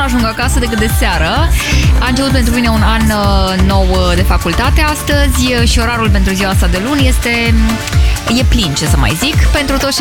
ajung acasă decât de seară. A început pentru mine un an nou de facultate astăzi și orarul pentru ziua asta de luni e plin, ce să mai zic. Pentru toți